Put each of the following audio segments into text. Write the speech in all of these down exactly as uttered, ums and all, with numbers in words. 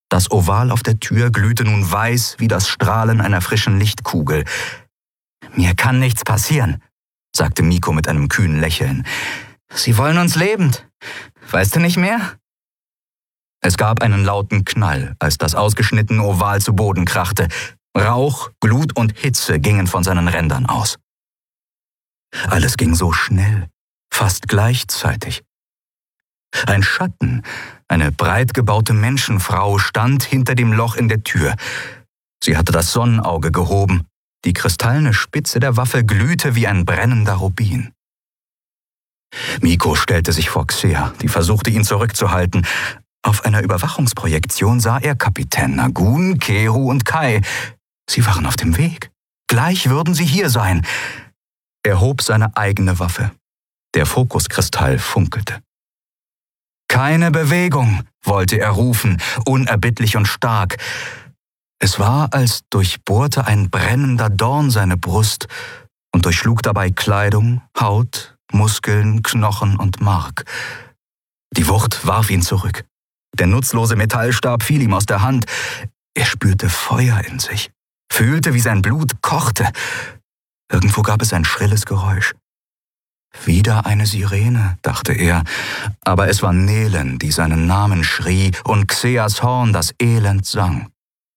Das Oval auf der Tür glühte nun weiß wie das Strahlen einer frischen Lichtkugel. »Mir kann nichts passieren«, sagte Miko mit einem kühnen Lächeln. »Sie wollen uns lebend. Weißt du nicht mehr?« Es gab einen lauten Knall, als das ausgeschnittene Oval zu Boden krachte. Rauch, Glut und Hitze gingen von seinen Rändern aus. Alles ging so schnell, fast gleichzeitig. Ein Schatten, eine breit gebaute Menschenfrau, stand hinter dem Loch in der Tür. Sie hatte das Sonnenauge gehoben. Die kristallene Spitze der Waffe glühte wie ein brennender Rubin. Miko stellte sich vor Xea, die versuchte, ihn zurückzuhalten. Auf einer Überwachungsprojektion sah er Kapitän Nagun, Keru und Kai. Sie waren auf dem Weg. Gleich würden sie hier sein. Er hob seine eigene Waffe. Der Fokuskristall funkelte. »Keine Bewegung«, wollte er rufen, unerbittlich und stark. Es war, als durchbohrte ein brennender Dorn seine Brust und durchschlug dabei Kleidung, Haut, Muskeln, Knochen und Mark. Die Wucht warf ihn zurück. Der nutzlose Metallstab fiel ihm aus der Hand. Er spürte Feuer in sich, fühlte, wie sein Blut kochte. Irgendwo gab es ein schrilles Geräusch. Wieder eine Sirene, dachte er, aber es war Nelen, die seinen Namen schrie, und Xeas Horn das Elend sang.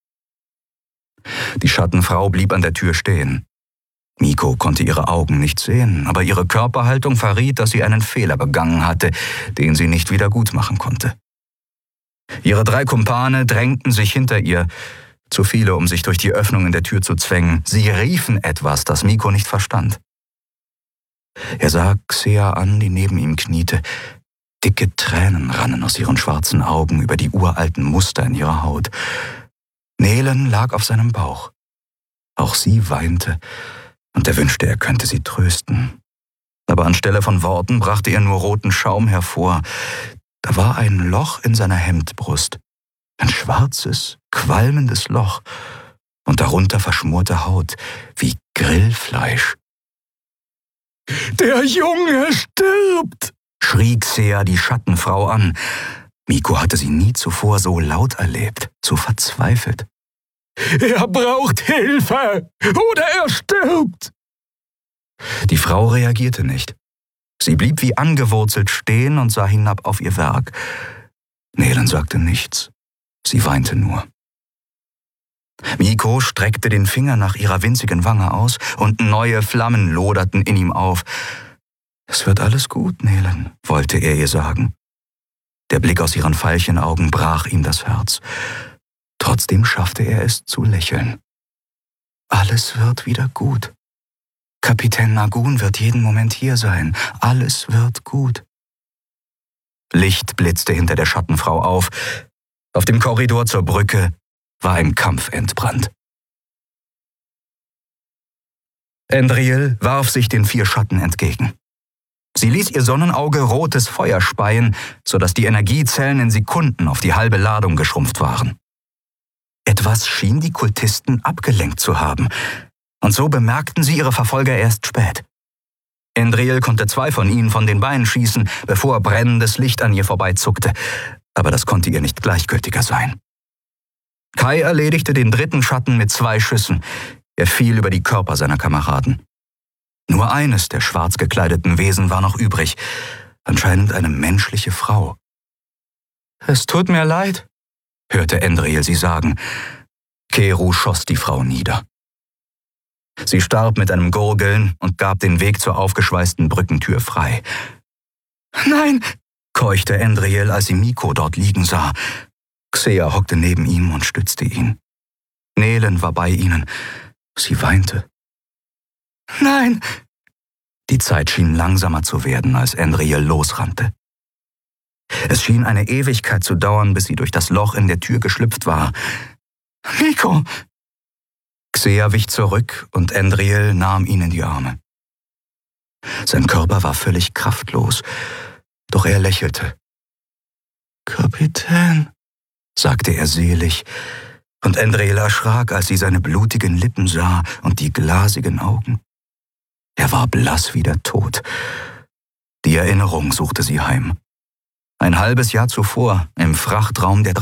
Die Schattenfrau blieb an der Tür stehen. Miko konnte ihre Augen nicht sehen, aber ihre Körperhaltung verriet, dass sie einen Fehler begangen hatte, den sie nicht wieder gutmachen konnte. Ihre drei Kumpane drängten sich hinter ihr, zu viele, um sich durch die Öffnung in der Tür zu zwängen. Sie riefen etwas, das Miko nicht verstand. Er sah Xea an, die neben ihm kniete. Dicke Tränen rannen aus ihren schwarzen Augen über die uralten Muster in ihrer Haut. Nelen lag auf seinem Bauch. Auch sie weinte, und er wünschte, er könnte sie trösten. Aber anstelle von Worten brachte er nur roten Schaum hervor. Da war ein Loch in seiner Hemdbrust. Ein schwarzes, qualmendes Loch. Und darunter verschmorte Haut, wie Grillfleisch. »Der Junge stirbt«, schrie Xea die Schattenfrau an. Miko hatte sie nie zuvor so laut erlebt, so verzweifelt. »Er braucht Hilfe, oder er stirbt!« Die Frau reagierte nicht. Sie blieb wie angewurzelt stehen und sah hinab auf ihr Werk. Nelen sagte nichts. Sie weinte nur. Miko streckte den Finger nach ihrer winzigen Wange aus und neue Flammen loderten in ihm auf. »Es wird alles gut, Nelen«, wollte er ihr sagen. Der Blick aus ihren Veilchenaugen brach ihm das Herz. Trotzdem schaffte er es zu lächeln. »Alles wird wieder gut. Kapitän Nagun wird jeden Moment hier sein. Alles wird gut.« Licht blitzte hinter der Schattenfrau auf. Auf dem Korridor zur Brücke war ein Kampf entbrannt. Endriel warf sich den vier Schatten entgegen. Sie ließ ihr Sonnenauge rotes Feuer speien, sodass die Energiezellen in Sekunden auf die halbe Ladung geschrumpft waren. Etwas schien die Kultisten abgelenkt zu haben, und so bemerkten sie ihre Verfolger erst spät. Endriel konnte zwei von ihnen von den Beinen schießen, bevor brennendes Licht an ihr vorbeizuckte, aber das konnte ihr nicht gleichgültiger sein. Kai erledigte den dritten Schatten mit zwei Schüssen. Er fiel über die Körper seiner Kameraden. Nur eines der schwarz gekleideten Wesen war noch übrig, anscheinend eine menschliche Frau. »Es tut mir leid«, hörte Endriel sie sagen. Keru schoss die Frau nieder. Sie starb mit einem Gurgeln und gab den Weg zur aufgeschweißten Brückentür frei. »Nein«, keuchte Endriel, als sie Miko dort liegen sah. Xea hockte neben ihm und stützte ihn. Nelen war bei ihnen. Sie weinte. »Nein!« Die Zeit schien langsamer zu werden, als Endriel losrannte. Es schien eine Ewigkeit zu dauern, bis sie durch das Loch in der Tür geschlüpft war. »Miko!« Xea wich zurück und Endriel nahm ihn in die Arme. Sein Körper war völlig kraftlos, doch er lächelte. »Kapitän«, sagte er selig, und Endriel erschrak, als sie seine blutigen Lippen sah und die glasigen Augen. Er war blass wie der Tod. Die Erinnerung suchte sie heim. Ein halbes Jahr zuvor, im Frachtraum der